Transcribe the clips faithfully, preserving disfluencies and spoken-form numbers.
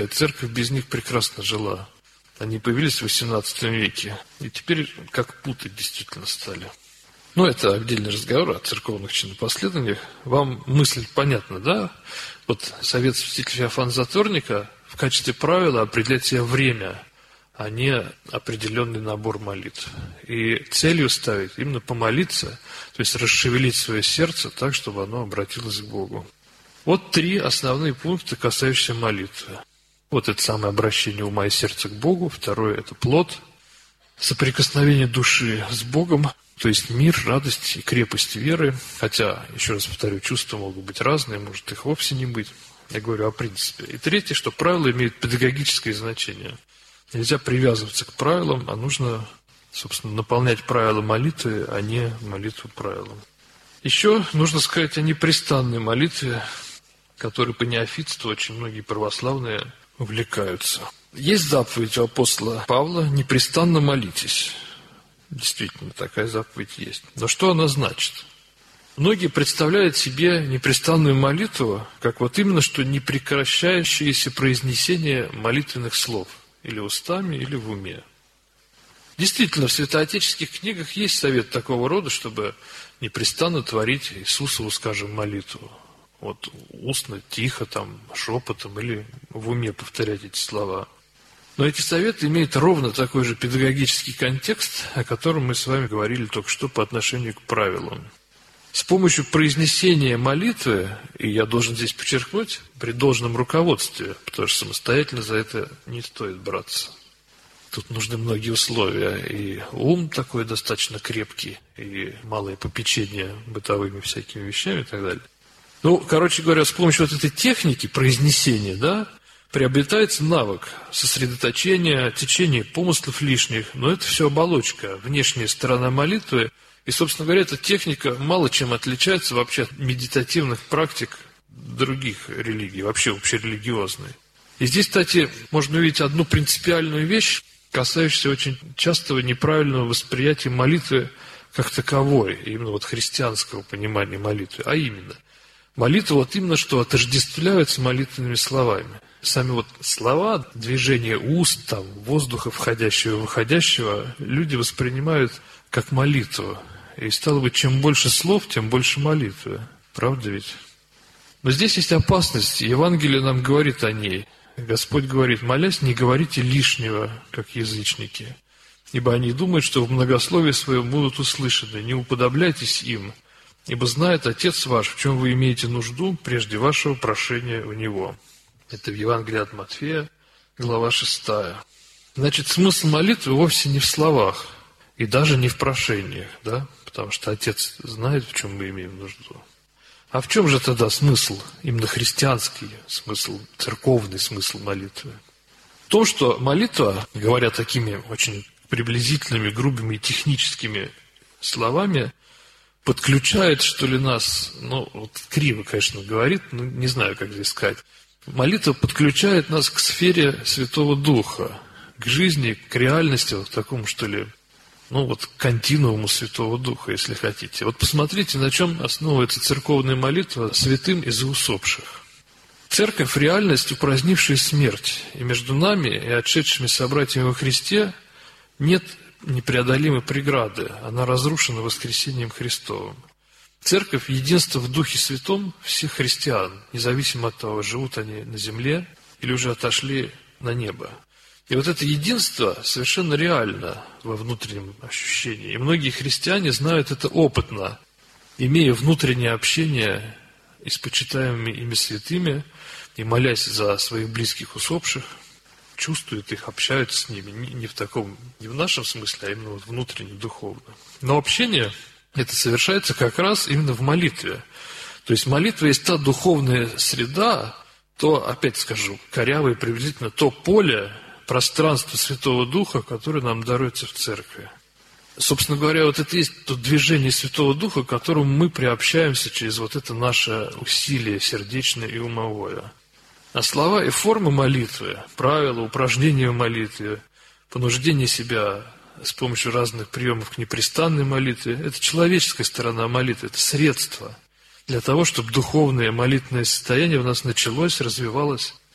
Церковь без них прекрасно жила. Они появились в восемнадцатом веке. И теперь как путы действительно стали. Ну, это отдельный разговор о церковных чинопоследованиях. Вам мысль понятна, да? Вот совет святителя Феофана Затворника в качестве правила определять себе время, а не определенный набор молитв. И целью ставить именно помолиться, то есть расшевелить свое сердце так, чтобы оно обратилось к Богу. Вот три основные пункта, касающиеся молитвы. Вот это самое обращение ума и сердца к Богу. Второе – это плод, соприкосновение души с Богом, то есть мир, радость и крепость веры. Хотя, еще раз повторю, чувства могут быть разные, может их вовсе не быть. Я говорю о принципе. И третье, что правила имеют педагогическое значение. Нельзя привязываться к правилам, а нужно, собственно, наполнять правила молитвы, а не молитву правилам. Еще нужно сказать о непрестанной молитве, которой по неофитству очень многие православные увлекаются. Есть заповедь у апостола Павла «непрестанно молитесь». Действительно, такая заповедь есть. Но что она значит? Многие представляют себе непрестанную молитву, как вот именно что непрекращающееся произнесение молитвенных слов. Или устами, или в уме. Действительно, в святоотеческих книгах есть совет такого рода, чтобы непрестанно творить Иисусову, скажем, молитву. Вот устно, тихо, там, шепотом или в уме повторять эти слова. Но эти советы имеют ровно такой же педагогический контекст, о котором мы с вами говорили только что по отношению к правилам. С помощью произнесения молитвы, и я должен здесь подчеркнуть, при должном руководстве, потому что самостоятельно за это не стоит браться. Тут нужны многие условия, и ум такой достаточно крепкий, и малое попечение бытовыми всякими вещами и так далее. Ну, короче говоря, с помощью вот этой техники произнесения, да, приобретается навык сосредоточения, течения помыслов лишних, но это все оболочка, внешняя сторона молитвы. И, собственно говоря, эта техника мало чем отличается вообще от медитативных практик других религий, вообще общерелигиозной. И здесь, кстати, можно увидеть одну принципиальную вещь, касающуюся очень частого неправильного восприятия молитвы как таковой, именно вот христианского понимания молитвы, а именно, молитва вот именно что отождествляется молитвенными словами. Сами вот слова, движение уст, там, воздуха входящего и выходящего люди воспринимают как молитву. И стало быть, чем больше слов, тем больше молитвы. Правда ведь? Но здесь есть опасность. Евангелие нам говорит о ней. Господь говорит: молясь, не говорите лишнего, как язычники, ибо они думают, что в многословии своем будут услышаны. Не уподобляйтесь им, ибо знает Отец ваш, в чем вы имеете нужду, прежде вашего прошения у Него. Это в Евангелии от Матфея, глава шестая. Значит, смысл молитвы вовсе не в словах и даже не в прошениях, да? Потому что Отец знает, в чем мы имеем нужду. А в чем же тогда смысл, именно христианский смысл, церковный смысл молитвы? В том, что молитва, говоря такими очень приблизительными, грубыми и техническими словами, подключает, что ли, нас, ну, вот криво, конечно, говорит, но не знаю, как здесь сказать. Молитва подключает нас к сфере Святого Духа, к жизни, к реальности, вот такому, что ли, ну вот, континууму Святого Духа, если хотите. Вот посмотрите, на чем основывается церковная молитва святым из усопших. Церковь – реальность, упразднившая смерть, и между нами и отшедшими собратьями во Христе нет непреодолимой преграды, она разрушена воскресением Христовым. Церковь – единство в Духе Святом всех христиан, независимо от того, живут они на земле или уже отошли на небо. И вот это единство совершенно реально во внутреннем ощущении. И многие христиане знают это опытно, имея внутреннее общение и с почитаемыми ими святыми, и молясь за своих близких усопших, чувствуют их, общаются с ними. Не в таком, не в нашем смысле, а именно вот внутренне, духовно. Но общение это совершается как раз именно в молитве. То есть молитва есть та духовная среда, то, опять скажу, коряво и приблизительно, то поле, пространство Святого Духа, которое нам даруется в церкви. Собственно говоря, вот это есть то движение Святого Духа, к которому мы приобщаемся через вот это наше усилие сердечное и умовое. А слова и формы молитвы, правила, упражнения в молитве, понуждение себя с помощью разных приемов к непрестанной молитве, это человеческая сторона молитвы, это средство для того, чтобы духовное молитвенное состояние в нас началось, развивалось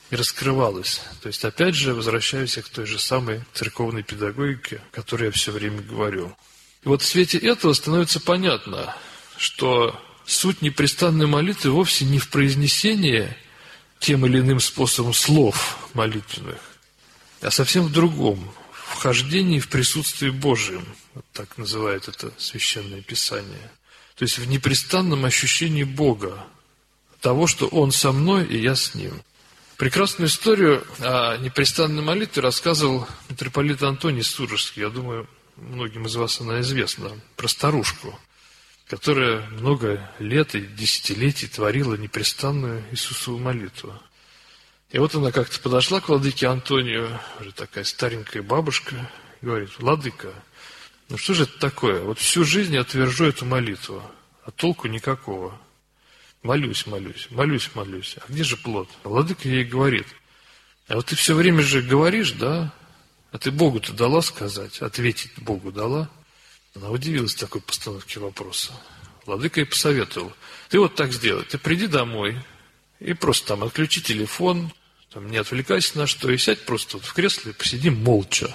и раскрывалось. То есть, опять же, возвращаюсь к той же самой церковной педагогике, о которой я все время говорю. И вот в свете этого становится понятно, что суть непрестанной молитвы вовсе не в произнесении тем или иным способом слов молитвенных, а совсем в другом, в вхождении в присутствие Божьем, вот так называет это Священное Писание. То есть в непрестанном ощущении Бога, того, что Он со мной и я с Ним. Прекрасную историю о непрестанной молитве рассказывал митрополит Антоний Сурожский. Я думаю, многим из вас она известна. Про старушку, которая много лет и десятилетий творила непрестанную Иисусову молитву. И вот она как-то подошла к владыке Антонию, уже такая старенькая бабушка, и говорит: «Владыка, ну что же это такое? Вот всю жизнь я твержу эту молитву, а толку никакого. Молюсь, молюсь, молюсь, молюсь. А где же плод?» Владыка ей говорит: «А вот ты все время же говоришь, да? А ты Богу-то дала сказать? Ответить Богу дала?» Она удивилась такой постановке вопроса. Владыка ей посоветовал: «Ты вот так сделай, ты приди домой и просто там отключи телефон, там, не отвлекайся на что, и сядь просто вот в кресле и посиди молча.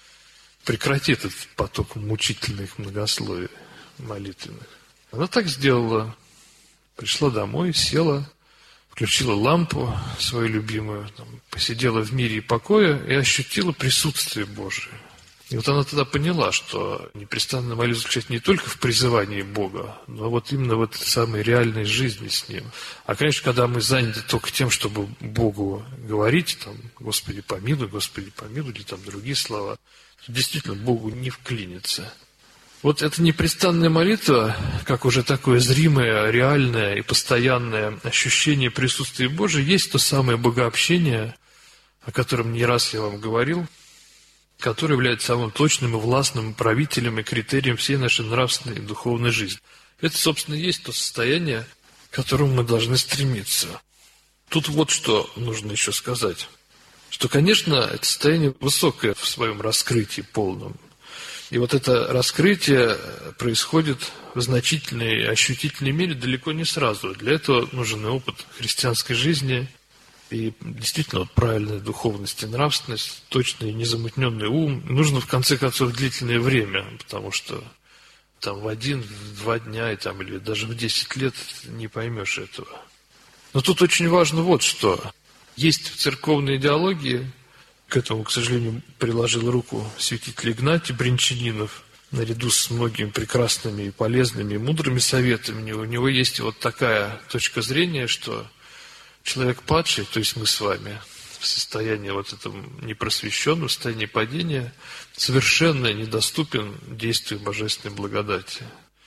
Прекрати этот поток мучительных многословий молитвенных». Она так сделала. Пришла домой, села, включила лампу свою любимую, там, посидела в мире и покое и ощутила присутствие Божие. И вот она тогда поняла, что непрестанная молитва заключается не только в призывании Бога, но вот именно в этой самой реальной жизни с Ним. А, конечно, когда мы заняты только тем, чтобы Богу говорить, там, «Господи, помилуй», «Господи, помилуй», или там другие слова, то действительно Богу не вклинится. Вот эта непрестанная молитва, как уже такое зримое, реальное и постоянное ощущение присутствия Божия, есть то самое богообщение, о котором не раз я вам говорил, которое является самым точным и властным правителем и критерием всей нашей нравственной и духовной жизни. Это, собственно, и есть то состояние, к которому мы должны стремиться. Тут вот что нужно еще сказать, что, конечно, это состояние высокое в своем раскрытии полном. И вот это раскрытие происходит в значительной и ощутительной мере далеко не сразу. Для этого нужен и опыт христианской жизни, и действительно вот правильная духовность и нравственность, точный и незамутненный ум. Нужно, в конце концов, длительное время, потому что там в один, в два дня и там, или даже в десять лет не поймешь этого. Но тут очень важно вот что. Есть в церковной идеологии, к этому, к сожалению, приложил руку святитель Игнатий Бринчанинов, наряду с многими прекрасными и полезными и мудрыми советами. У него есть вот такая точка зрения, что человек падший, то есть мы с вами, в состоянии вот этом непросвещенном, в состоянии падения, совершенно недоступен действию божественной благодати.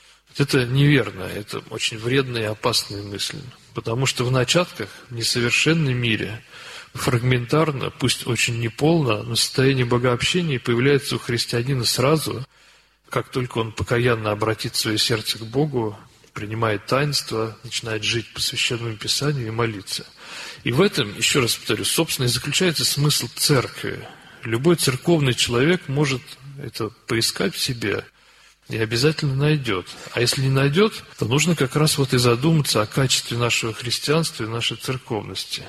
Это неверно, это очень вредная и опасная мысль, потому что в начатках, в несовершенном мире, фрагментарно, пусть очень неполно, но состояние богообщения появляется у христианина сразу, как только он покаянно обратит свое сердце к Богу, принимает таинство, начинает жить по Священному Писанию и молиться. И в этом, еще раз повторю, собственно, и заключается смысл церкви. Любой церковный человек может это поискать в себе и обязательно найдет. А если не найдет, то нужно как раз вот и задуматься о качестве нашего христианства и нашей церковности.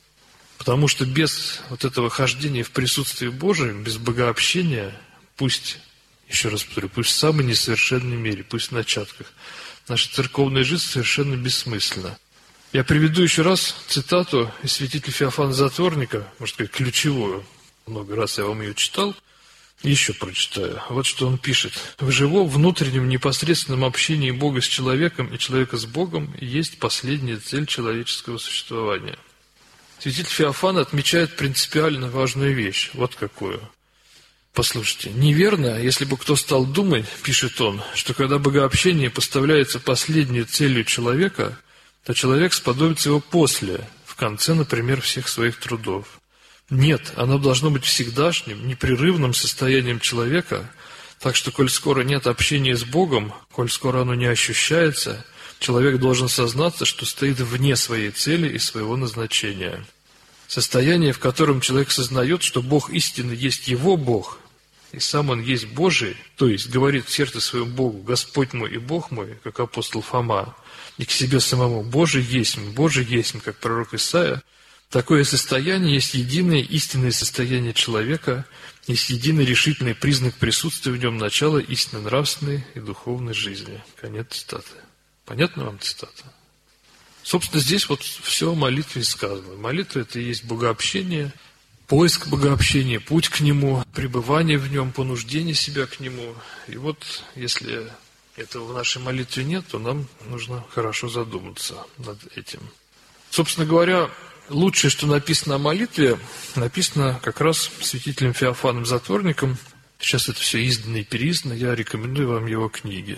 Потому что без вот этого хождения в присутствии Божьем, без богообщения, пусть, еще раз повторю, пусть в самой несовершенной мере, пусть в начатках, наша церковная жизнь совершенно бессмысленна. Я приведу еще раз цитату из святителя Феофана Затворника, можно сказать, ключевую. Много раз я вам ее читал, еще прочитаю. Вот что он пишет. «В живом внутреннем непосредственном общении Бога с человеком и человека с Богом есть последняя цель человеческого существования». Святитель Феофан отмечает принципиально важную вещь. Вот какую. Послушайте, неверно, если бы кто стал думать, пишет он, что когда богообщение поставляется последней целью человека, то человек сподобится его после, в конце, например, всех своих трудов. Нет, оно должно быть всегдашним, непрерывным состоянием человека, так что, коль скоро нет общения с Богом, коль скоро оно не ощущается, человек должен сознаться, что стоит вне своей цели и своего назначения. Состояние, в котором человек сознает, что Бог истинно есть его Бог, и сам Он есть Божий, то есть говорит в сердце своем Богу: «Господь мой и Бог мой», как апостол Фома, и к себе самому: «Божий есть, Божий есть», как пророк Исаия, Такое состояние есть единое истинное состояние человека, есть единый решительный признак присутствия в нем начала истинно нравственной и духовной жизни. Конец цитаты. Понятно вам цитата? Собственно, здесь вот все о молитве сказано. Молитва – это и есть богообщение, поиск богообщения, путь к нему, пребывание в нем, понуждение себя к нему. И вот если этого в нашей молитве нет, то нам нужно хорошо задуматься над этим. Собственно говоря, лучшее, что написано о молитве, написано как раз святителем Феофаном Затворником. Сейчас это все издано и переиздано, я рекомендую вам его книги.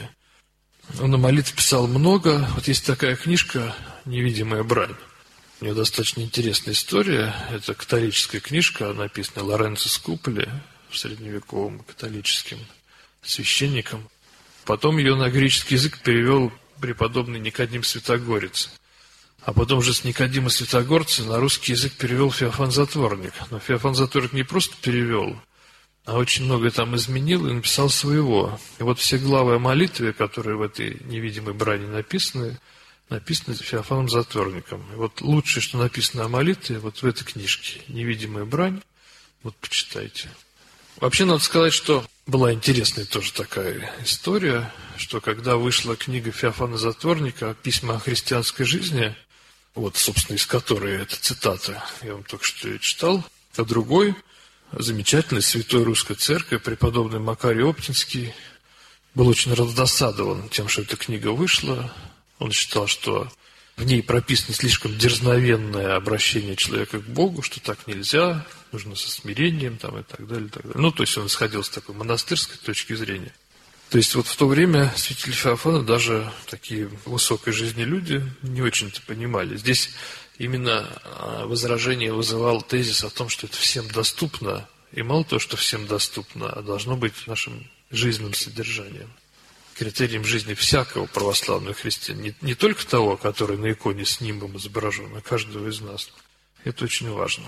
Он о молитве писал много. Вот есть такая книжка «Невидимая брань». У нее достаточно интересная история. Это католическая книжка, написанная Лоренцо Скуполи, средневековым католическим священником. Потом ее на греческий язык перевел преподобный Никодим Святогорец. А потом же с Никодима Святогорца на русский язык перевел Феофан Затворник. Но Феофан Затворник не просто перевел, а очень многое там изменил и написал своего. И вот все главы о молитве, которые в этой невидимой брани написаны, написаны Феофаном Затворником. И вот лучшее, что написано о молитве, вот в этой книжке «Невидимая брань», вот почитайте. Вообще, надо сказать, что была интересная тоже такая история, что когда вышла книга Феофана Затворника «Письма о христианской жизни», вот, собственно, из которой эта цитата, я вам только что ее читал, а другой, замечательный святой русской церкви, преподобный Макарий Оптинский, был очень раздосадован тем, что эта книга вышла. Он считал, что в ней прописано слишком дерзновенное обращение человека к Богу, что так нельзя, нужно со смирением там, и так далее, и так далее. Ну, то есть он исходил с такой монастырской точки зрения. То есть вот в то время святитель Феофана даже такие высокой жизни люди не очень-то понимали. Здесь именно возражение вызывал тезис о том, что это всем доступно, и мало того, что всем доступно, а должно быть нашим жизненным содержанием, критерием жизни всякого православного христианина, не, не только того, который на иконе с нимбом изображен, а каждого из нас. Это очень важно.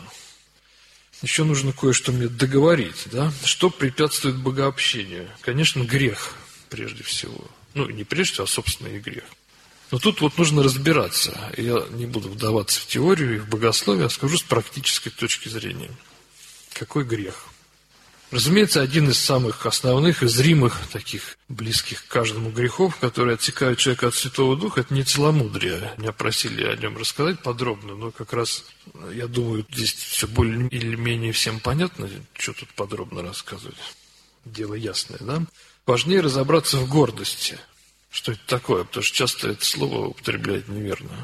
Еще нужно кое-что мне договорить, да? Что препятствует богообщению? Конечно, грех, прежде всего. Ну, не прежде всего, а собственный грех. Но тут вот нужно разбираться. Я не буду вдаваться в теорию и в богословие, а скажу с практической точки зрения. Какой грех? Разумеется, один из самых основных и зримых, таких близких к каждому грехов, которые отсекают человека от Святого Духа, это не целомудрие. Меня просили о нем рассказать подробно, но как раз, я думаю, здесь все более или менее всем понятно, что тут подробно рассказывать. Дело ясное, да? Важнее разобраться в гордости. Что это такое? Потому что часто это слово употребляют неверно.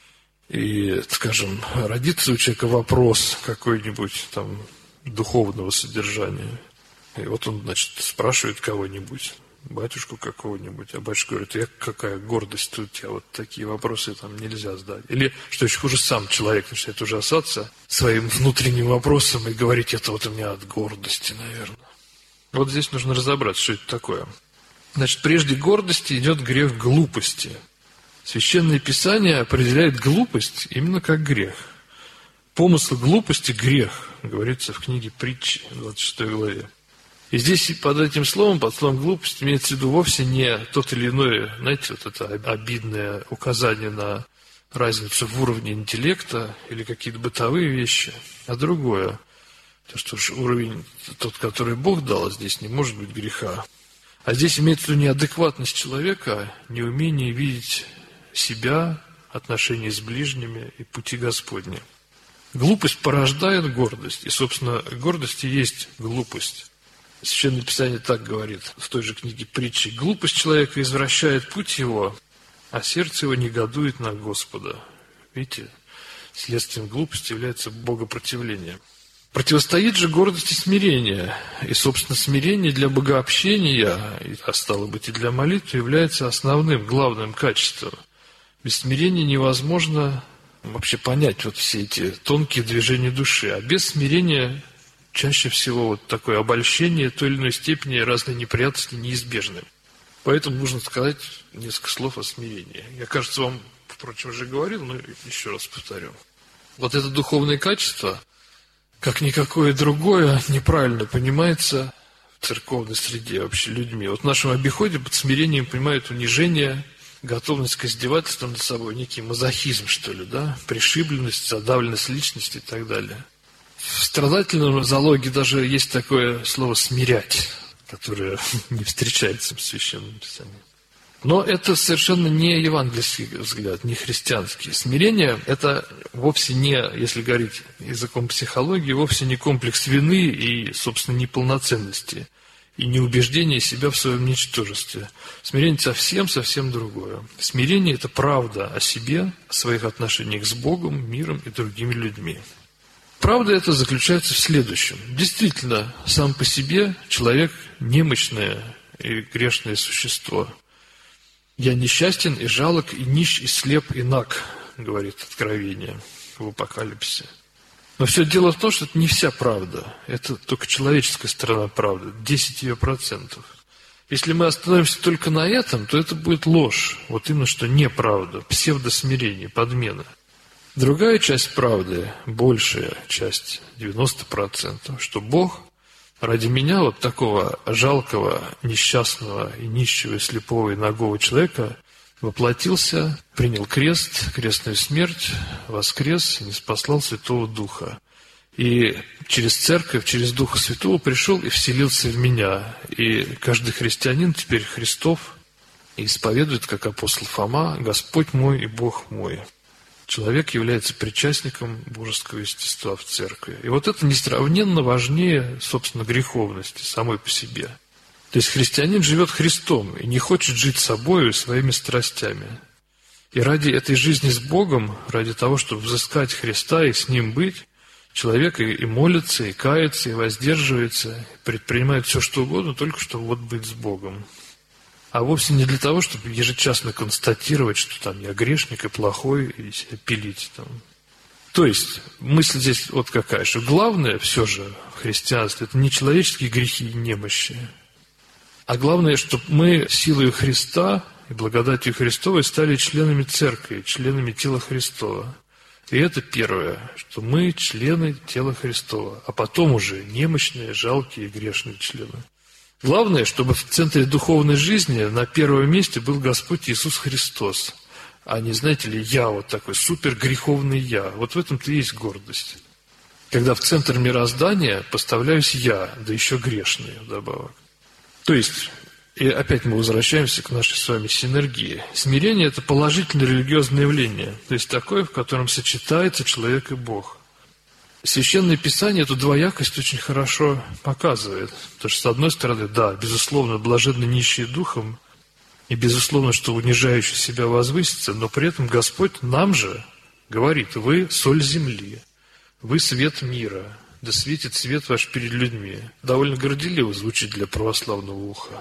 И, скажем, родится у человека вопрос какой-нибудь там духовного содержания. И вот он, значит, спрашивает кого-нибудь, батюшку какого-нибудь, а батюшка говорит: я, какая гордость у тебя, вот такие вопросы там нельзя задать. Или, что еще хуже, сам человек начинает ужасаться своим внутренним вопросом и говорить: это вот у меня от гордости, наверное. Вот здесь нужно разобраться, что это такое. Значит, прежде гордости идет грех глупости. Священное Писание определяет глупость именно как грех. Помысл глупости – грех, говорится в книге Притчи, двадцать шестой главе. И здесь под этим словом, под словом глупость, имеется в виду вовсе не тот или иной, знаете, вот это обидное указание на разницу в уровне интеллекта или какие-то бытовые вещи, а другое. То, что уж уровень тот, который Бог дал, здесь не может быть греха. А здесь имеется в виду неадекватность человека, неумение видеть себя, отношения с ближними и пути Господни. Глупость порождает гордость, и, собственно, гордость и есть глупость. Священное Писание так говорит в той же книге Притчи: глупость человека извращает путь его, а сердце его негодует на Господа. Видите, следствием глупости является богопротивление. Противостоит же гордости смирение, и, собственно, смирение для богообщения, а стало быть и для молитвы, является основным, главным качеством. Без смирения невозможно вообще понять вот все эти тонкие движения души. А без смирения чаще всего вот такое обольщение той или иной степени разные неприятности неизбежны. Поэтому нужно сказать несколько слов о смирении. Я, кажется, вам, впрочем, уже говорил, но еще раз повторю. Вот это духовное качество, как никакое другое, неправильно понимается в церковной среде вообще людьми. Вот в нашем обиходе под смирением понимают унижение, готовность к издевательству над собой, некий мазохизм, что ли, да, пришибленность, задавленность личности и так далее. В страдательном залоге даже есть такое слово «смирять», которое не встречается в Священном Писании. Но это совершенно не евангельский взгляд, не христианский. Смирение – это вовсе не, если говорить языком психологии, вовсе не комплекс вины и, собственно, неполноценности, и не убеждение себя в своем ничтожестве. Смирение совсем-совсем другое. Смирение – это правда о себе, о своих отношениях с Богом, миром и другими людьми. Правда эта заключается в следующем. Действительно, сам по себе человек – немощное и грешное существо. «Я несчастен и жалок, и нищ, и слеп, и наг», говорит Откровение в Апокалипсисе. Но все дело в том, что это не вся правда. Это только человеческая сторона правды, десять ее процентов. Если мы остановимся только на этом, то это будет ложь. Вот именно что неправда, псевдосмирение, подмена. Другая часть правды, большая часть, девяносто процентов, что Бог ради меня, вот такого жалкого, несчастного и нищего, и слепого, и нагого человека, воплотился, принял крест, крестную смерть, воскрес и ниспослал Святого Духа. И через Церковь, через Духа Святого пришел и вселился в меня. И каждый христианин теперь Христов и исповедует, как апостол Фома, «Господь мой и Бог мой». Человек является причастником божеского естества в Церкви. И вот это несравненно важнее, собственно, греховности самой по себе. То есть христианин живет Христом и не хочет жить собою и своими страстями. И ради этой жизни с Богом, ради того, чтобы взыскать Христа и с Ним быть, человек и, и молится, и кается, и воздерживается, и предпринимает все, что угодно, только чтобы вот быть с Богом. А вовсе не для того, чтобы ежечасно констатировать, что там я грешник и плохой, и себя пилить там. То есть, мысль здесь вот какая, что главное все же в христианстве – это не человеческие грехи и немощи, а главное, чтобы мы силой Христа и благодатью Христовой стали членами Церкви, членами тела Христова. И это первое, что мы члены тела Христова, а потом уже немощные, жалкие и грешные члены. Главное, чтобы в центре духовной жизни на первом месте был Господь Иисус Христос, а не, знаете ли, я вот такой супергреховный я. Вот в этом-то и есть гордость. Когда в центр мироздания поставляюсь я, да еще грешный вдобавок. То есть, и опять мы возвращаемся к нашей с вами синергии. Смирение – это положительное религиозное явление, то есть такое, в котором сочетается человек и Бог. Священное Писание эту двоякость очень хорошо показывает. Потому что, с одной стороны, да, безусловно, блаженны нищие духом, и безусловно, что унижающий себя возвысится, но при этом Господь нам же говорит: вы соль земли, вы свет мира, да светит свет ваш перед людьми. Довольно горделиво звучит для православного уха.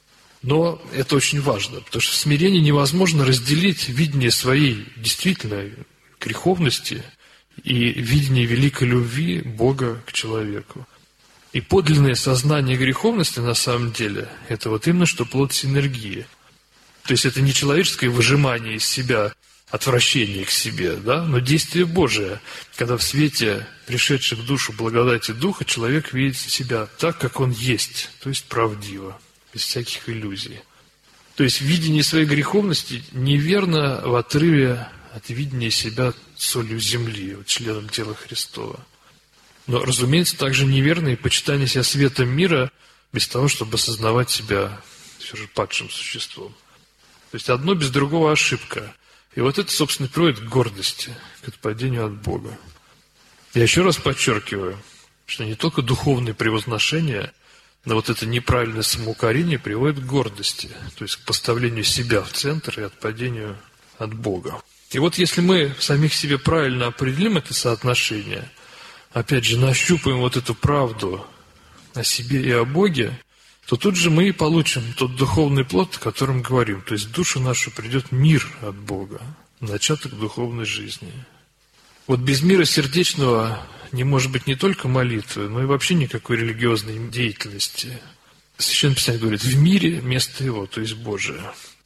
Но это очень важно, потому что в смирении невозможно разделить видение своей действительно греховности и видение великой любви Бога к человеку. И подлинное сознание греховности на самом деле – это вот именно что плод синергии. То есть это не человеческое выжимание из себя, отвращение к себе, да, но действие Божие, когда в свете пришедшей в душу благодати Духа человек видит себя так, как он есть, то есть правдиво, без всяких иллюзий. То есть видение своей греховности неверно в отрыве от видения себя солью земли, вот, членом тела Христова. Но, разумеется, также неверно и почитание себя светом мира без того, чтобы осознавать себя все же падшим существом. То есть одно без другого ошибка. И вот это, собственно, приводит к гордости, к отпадению от Бога. Я еще раз подчеркиваю, что не только духовные превозношения, но вот это неправильное самоукорение приводит к гордости, то есть к поставлению себя в центр и отпадению от Бога. И вот если мы самих себе правильно определим это соотношение, опять же, нащупаем вот эту правду о себе и о Боге, то тут же мы и получим тот духовный плод, о котором говорим. То есть в душу нашу придет мир от Бога, начаток духовной жизни. Вот без мира сердечного не может быть не только молитвы, но и вообще никакой религиозной деятельности. Священное Писание говорит: в мире место его, то есть Божие.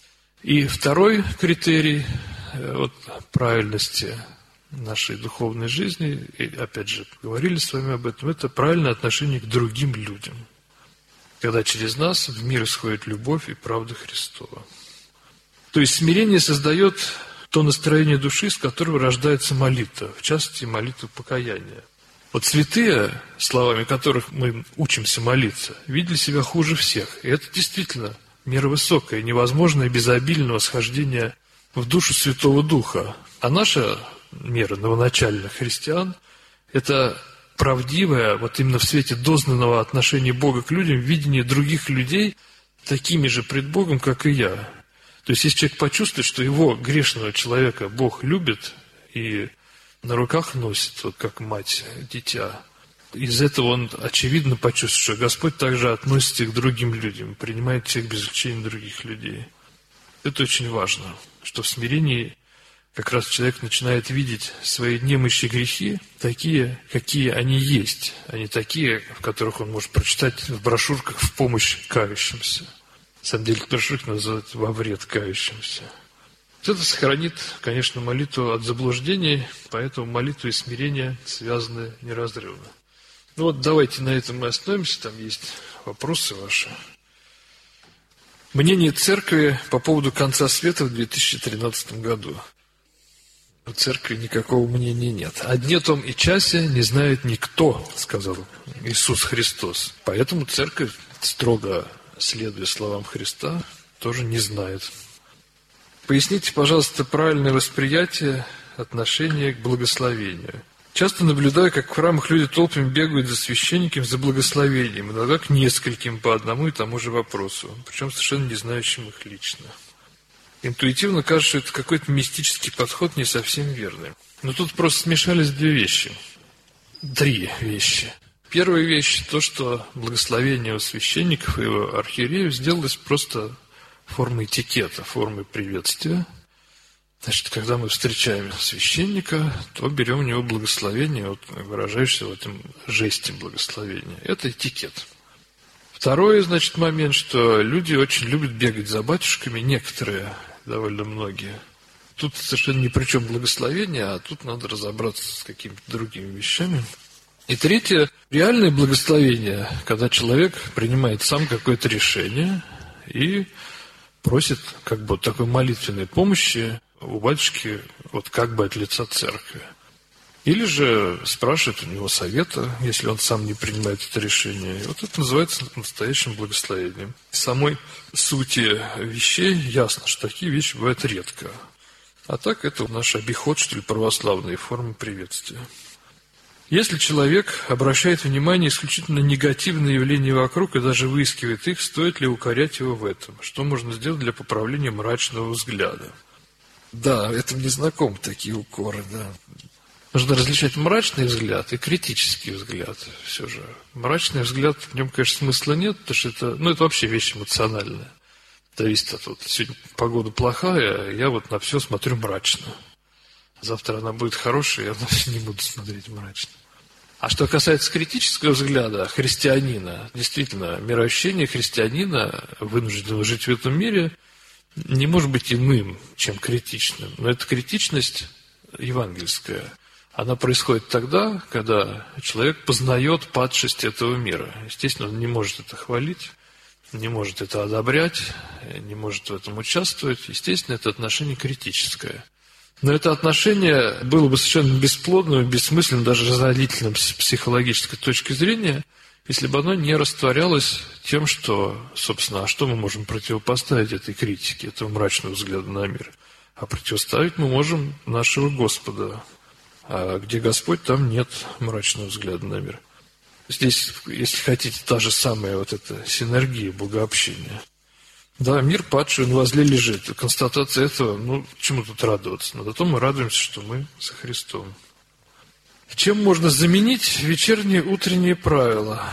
И второй критерий вот, правильности нашей духовной жизни, и опять же, говорили с вами об этом, это правильное отношение к другим людям. Когда через нас в мир исходит любовь и правда Христова. То есть смирение создает то настроение души, с которого рождается молитва, в частности, молитва покаяния. Вот святые, словами которых мы учимся молиться, видели себя хуже всех. И это действительно мера высокая, невозможное без обильного схождения в душу Святого Духа. А наша мера новоначальных христиан – это правдивое, вот именно в свете дознанного отношения Бога к людям, видение других людей такими же пред Богом, как и я. То есть, если человек почувствует, что его, грешного человека, Бог любит и на руках носит, вот как мать, дитя, из этого он очевидно почувствует, что Господь также относится и к другим людям, принимает всех без исключения других людей. Это очень важно, что в смирении как раз человек начинает видеть свои немощи и грехи такие, какие они есть, а не такие, в которых он может прочитать в брошюрках в помощь кающимся. На самом деле, брошюрки называют «во вред кающимся». Это сохранит, конечно, молитву от заблуждений, поэтому молитва и смирение связаны неразрывно. Ну вот давайте на этом мы остановимся, там есть вопросы ваши. Мнение церкви по поводу конца света в две тысячи тринадцатом году. У церкви никакого мнения нет. О дне том и часе не знает никто, сказал Иисус Христос. Поэтому церковь, строго следуя словам Христа, тоже не знает. Поясните, пожалуйста, правильное восприятие отношения к благословению. Часто наблюдаю, как в храмах люди толпами бегают за священником, за благословением, иногда к нескольким по одному и тому же вопросу, причем совершенно не знающим их лично. Интуитивно кажется, что это какой-то мистический подход не совсем верный. Но тут просто смешались две вещи. Три вещи. Первая вещь – то, что благословение у священников и у архиереев сделалось просто формой этикета, формой приветствия. Значит, когда мы встречаем священника, то берем у него благословение, вот, выражающееся в этом жесте благословения. Это этикет. Второй, значит, момент, что люди очень любят бегать за батюшками, некоторые, довольно многие. Тут совершенно ни при чем благословение, а тут надо разобраться с какими-то другими вещами. И третье, реальное благословение, когда человек принимает сам какое-то решение и просит как бы такой молитвенной помощи у батюшки, вот как бы от лица церкви. Или же спрашивает у него совета, если он сам не принимает это решение. И вот это называется настоящим благословением. В самой сути вещей ясно, что такие вещи бывают редко. А так это наш обиход, что ли, православные формы приветствия. Если человек обращает внимание исключительно на негативные явления вокруг и даже выискивает их, стоит ли укорять его в этом? Что можно сделать для поправления мрачного взгляда? Да, это мне знакомы такие укоры, да. Нужно различать мрачный взгляд и критический взгляд. Все же мрачный взгляд, в нем, конечно, смысла нет, потому что это, ну, это вообще вещь эмоциональная. Зависит от вот, сегодня погода плохая, я вот на все смотрю мрачно. Завтра она будет хорошая, я на все не буду смотреть мрачно. А что касается критического взгляда христианина, действительно, мироощущение христианина, вынужденного жить в этом мире, не может быть иным, чем критичным. Но эта критичность евангельская, она происходит тогда, когда человек познает падшесть этого мира. Естественно, он не может это хвалить, не может это одобрять, не может в этом участвовать. Естественно, это отношение критическое. Но это отношение было бы совершенно бесплодным, бессмысленным, даже разделительным с психологической точки зрения, если бы оно не растворялось тем, что, собственно, а что мы можем противопоставить этой критике, этому мрачному взгляду на мир? А противоставить мы можем нашего Господа. А где Господь, там нет мрачного взгляда на мир. Здесь, если хотите, та же самая вот эта синергия богообщения. Да, мир падший, он возле лежит. Констатация этого, ну, чему тут радоваться? Но зато мы радуемся, что мы со Христом. Чем можно заменить вечерние, утренние правила?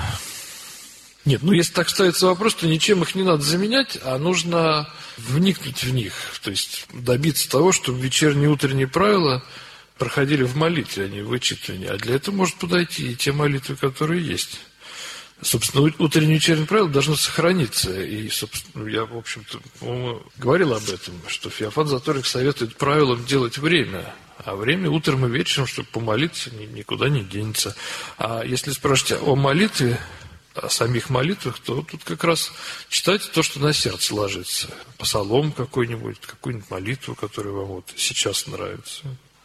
Нет, ну, если так ставится вопрос, то ничем их не надо заменять, а нужно вникнуть в них. То есть добиться того, чтобы вечерние, утренние правила проходили в молитве, а не в вычитывании. А для этого может подойти и те молитвы, которые есть. Собственно, утренние и вечерние правила должны сохраниться. И, собственно, я, в общем-то, по-моему, говорил об этом, что Феофан Заторник советует правилам делать время. А время утром и вечером, чтобы помолиться, никуда не денется. А если спрашивать о молитве, о самих молитвах, то тут как раз читайте то, что на сердце ложится. Псалом какой-нибудь, какую-нибудь молитву, которая вам вот сейчас нравится.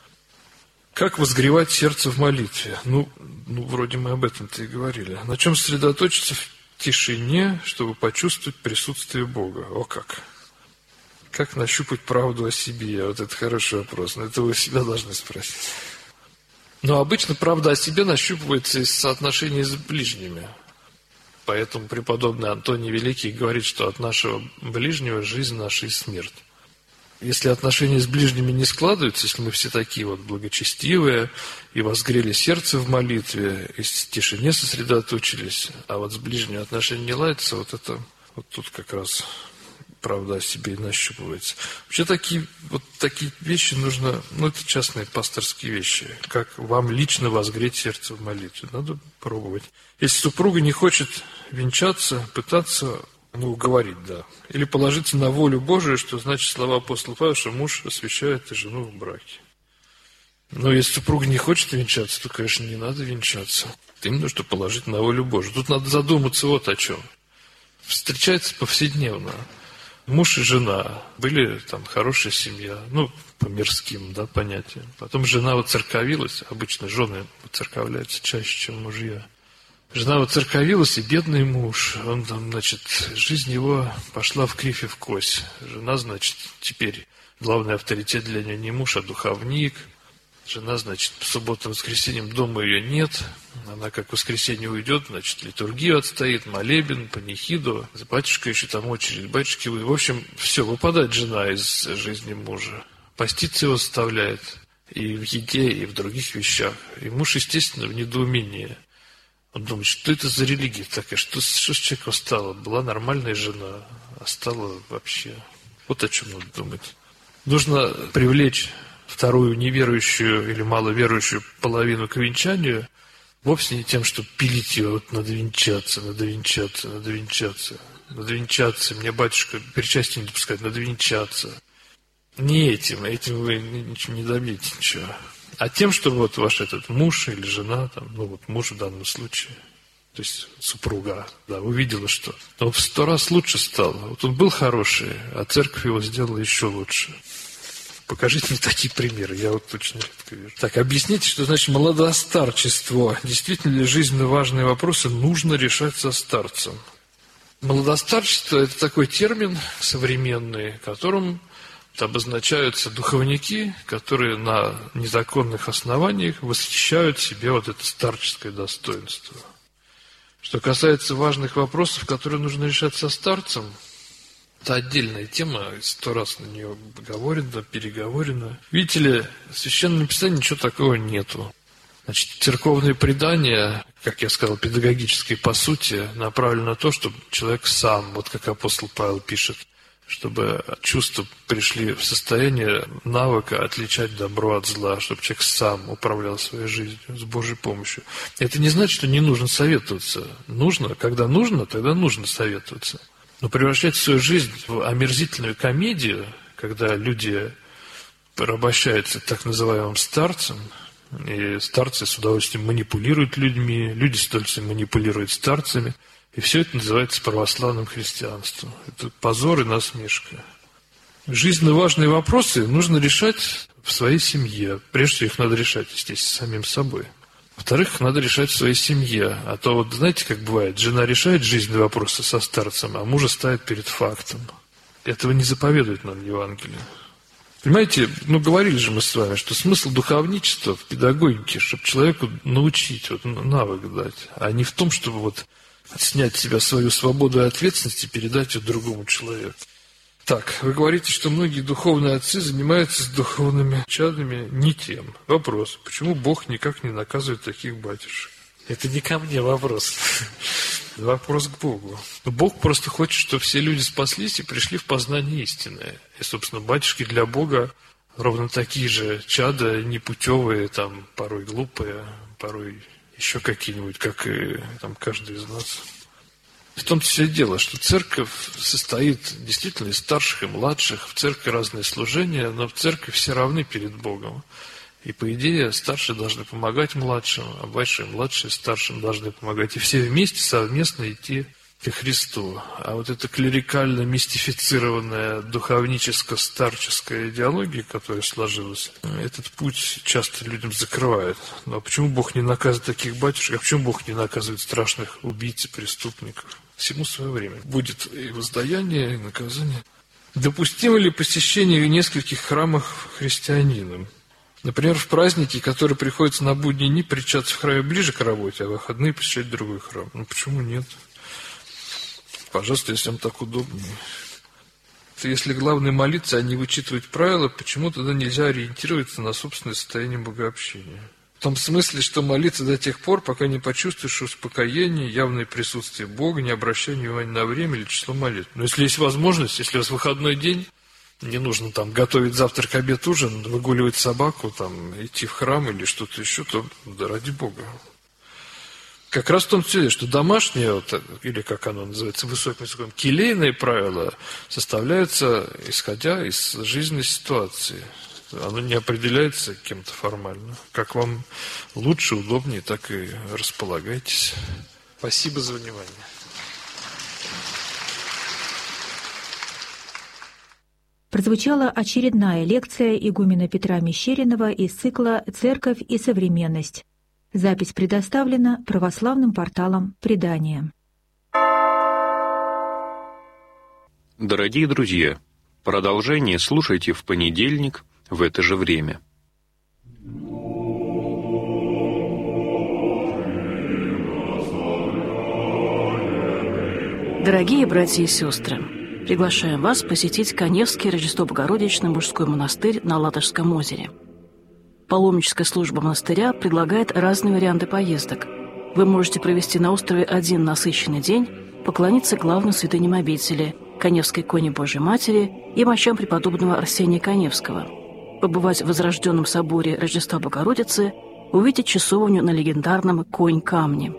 Как возгревать сердце в молитве? Ну, ну, вроде мы об этом-то и говорили. На чем сосредоточиться в тишине, чтобы почувствовать присутствие Бога? О как! Как нащупать правду о себе? Вот это хороший вопрос. Но это вы себя должны спросить. Но обычно правда о себе нащупывается из соотношений с ближними. Поэтому преподобный Антоний Великий говорит, что от нашего ближнего жизнь наша и смерть. Если отношения с ближними не складываются, если мы все такие вот благочестивые и возгрели сердце в молитве, и в тишине сосредоточились, а вот с ближними отношения не ладятся, вот это вот тут как раз правда о себе и нащупывается. Вообще такие, вот такие вещи нужно, ну это частные пасторские вещи, как вам лично возгреть сердце в молитве. Надо пробовать. Если супруга не хочет венчаться, пытаться, ну, уговорить, да. Или положиться на волю Божию, что значит слова апостола Павла, что муж освящает и жену в браке. Но если супруга не хочет венчаться, то, конечно, не надо венчаться. Именно что положить на волю Божию. Тут надо задуматься вот о чем. Встречается повседневно. Муж и жена, были там хорошая семья, ну, по мирским, да, понятиям. Потом жена воцерковилась, обычно жены воцерковляются чаще, чем мужья. Жена воцерковилась, и бедный муж, он там, значит, жизнь его пошла в кривь и в кось. Жена, значит, теперь главный авторитет для нее не муж, а духовник. Жена, значит, по субботам, воскресеньям дома ее нет. Она как в воскресенье уйдет, значит, литургию отстоит, молебен, панихиду. За батюшкой еще там очередь. Батюшки, в общем, все, выпадает жена из жизни мужа. Поститься его заставляет и в еде, и в других вещах. И муж, естественно, в недоумении. Он думает, что это за религия такая, что, что с человеком стало? Была нормальная жена, а стала вообще... Вот о чем надо думать. Нужно привлечь вторую неверующую или маловерующую половину к венчанию, вовсе не тем, что пилить ее, вот надо венчаться, надо венчаться, надо венчаться, надо венчаться. Мне батюшка причастие не допускает, надо венчаться. Не этим, этим вы ничего не добьетесь ничего. А тем, что вот ваш этот муж или жена, там, ну вот муж в данном случае, то есть супруга, да, увидела, что он в сто раз лучше стал. Вот он был хороший, а церковь его сделала еще лучше. Покажите мне такие примеры, я вот точно редко вижу. Так, объясните, что значит молодостарчество. Действительно ли жизненно важные вопросы нужно решать со старцем? Молодостарчество – это такой термин современный, которым обозначаются духовники, которые на незаконных основаниях восхищают себе вот это старческое достоинство. Что касается важных вопросов, которые нужно решать со старцем, это отдельная тема, сто раз на нее говорено, переговорено. Видите ли, в Священном Писании ничего такого нету. Значит, церковные предания, как я сказал, педагогические по сути, направлены на то, чтобы человек сам, вот как апостол Павел пишет, чтобы чувства пришли в состояние навыка отличать добро от зла, чтобы человек сам управлял своей жизнью с Божьей помощью. Это не значит, что не нужно советоваться. Нужно, когда нужно, тогда нужно советоваться. Но превращать свою жизнь в омерзительную комедию, когда люди порабощаются так называемым старцем, и старцы с удовольствием манипулируют людьми, люди с удовольствием манипулируют старцами, и все это называется православным христианством. Это позор и насмешка. Жизненно важные вопросы нужно решать в своей семье. Прежде всего, их надо решать, естественно, самим собой. Во-вторых, их надо решать в своей семье. А то вот, знаете, как бывает, жена решает жизненные вопросы со старцем, а мужа ставит перед фактом. Этого не заповедует нам Евангелие. Понимаете, ну, говорили же мы с вами, что смысл духовничества в педагогике, чтобы человеку научить, вот, навык дать, а не в том, чтобы вот снять с себя свою свободу и ответственность и передать ее другому человеку. Так, вы говорите, что многие духовные отцы занимаются с духовными чадами не тем. Вопрос, почему Бог никак не наказывает таких батюшек? Это не ко мне вопрос. Вопрос к Богу. Но Бог просто хочет, чтобы все люди спаслись и пришли в познание истины. И, собственно, батюшки для Бога ровно такие же чада, непутевые, там, порой глупые, порой еще какие-нибудь, как и там, каждый из нас. В том-то все дело, что церковь состоит действительно из старших и младших, в церкви разные служения, но в церкви все равны перед Богом. И, по идее, старшие должны помогать младшим, а младшие, младшие старшим должны помогать. И все вместе совместно идти ко Христу. А вот эта клерикально-мистифицированная духовническо-старческая идеология, которая сложилась, этот путь часто людям закрывает. Но почему Бог не наказывает таких батюшек? А почему Бог не наказывает страшных убийц и преступников? Всему свое время. Будет и воздаяние, и наказание. Допустимо ли посещение в нескольких храмах христианинам? Например, в праздники, которые приходятся на будние дни, причаться в храме ближе к работе, а в выходные посещать другой храм. Ну, почему нет? Пожалуйста, если вам так удобнее. Если главное молиться, а не вычитывать правила, почему тогда нельзя ориентироваться на собственное состояние богообщения? В том смысле, что молиться до тех пор, пока не почувствуешь успокоение, явное присутствие Бога, не обращая внимания на время или число молитв. Но если есть возможность, если у вас выходной день, не нужно там готовить завтрак, обед, ужин, выгуливать собаку, там, идти в храм или что-то еще, то да ради Бога. Как раз в том числе, что домашнее, вот, или как оно называется, высоким языком, келейные правила составляются, исходя из жизненной ситуации. Оно не определяется кем-то формально. Как вам лучше, удобнее, так и располагайтесь. Спасибо за внимание. Прозвучала очередная лекция игумена Петра Мещеринова из цикла «Церковь и современность». Запись предоставлена православным порталом «Предание». Дорогие друзья, продолжение слушайте в понедельник в это же время. Дорогие братья и сестры, приглашаем вас посетить Каневский Рождество-Богородичный мужской монастырь на Ладожском озере. Паломническая служба монастыря предлагает разные варианты поездок. Вы можете провести на острове один насыщенный день, поклониться главным святыням обители – Каневской иконе Божией Матери и мощам преподобного Арсения Каневского, побывать в Возрожденном соборе Рождества Богородицы, увидеть часовню на легендарном Конь-камне.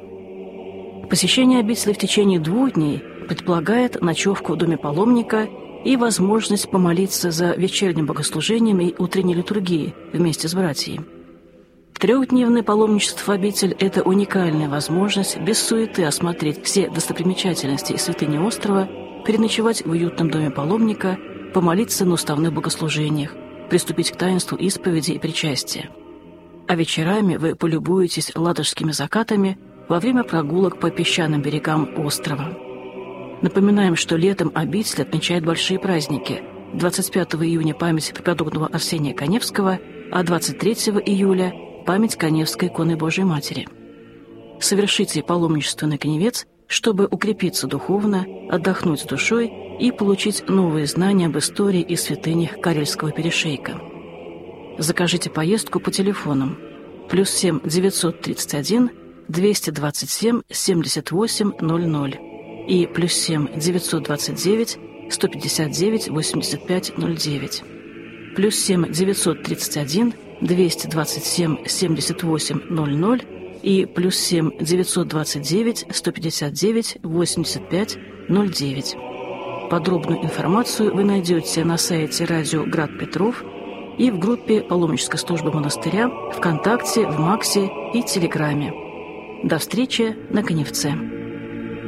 Посещение обители в течение двух дней предполагает ночевку в доме паломника и возможность помолиться за вечерним богослужением и утренней литургией вместе с братьями. Трехдневное паломничество в обитель – это уникальная возможность без суеты осмотреть все достопримечательности и святыни острова, переночевать в уютном доме паломника, помолиться на уставных богослужениях, приступить к таинству исповеди и причастия. А вечерами вы полюбуетесь ладожскими закатами во время прогулок по песчаным берегам острова. Напоминаем, что летом обитель отмечает большие праздники. двадцать пятого июня память преподобного Арсения Каневского, а двадцать третьего июля память Каневской иконы Божией Матери. Совершите паломничество на Каневец, чтобы укрепиться духовно, отдохнуть с душой и получить новые знания об истории и святынях Карельского перешейка. Закажите поездку по телефонам плюс семь девятьсот тридцать один двести двадцать семь семьдесят восемь ноль ноль и плюс семь девятьсот двадцать девять сто пятьдесят девять восемьдесят пять ноль девять, плюс семь девятьсот тридцать один двести двадцать семь семьдесят восемь ноль ноль и плюс семь девятьсот двадцать девять сто пятьдесят девять восемьдесят пять ноль девять. Подробную информацию вы найдете на сайте радио Град Петров и в группе паломнической службы монастыря ВКонтакте, в Максе и Телеграме. До встречи на Каневце.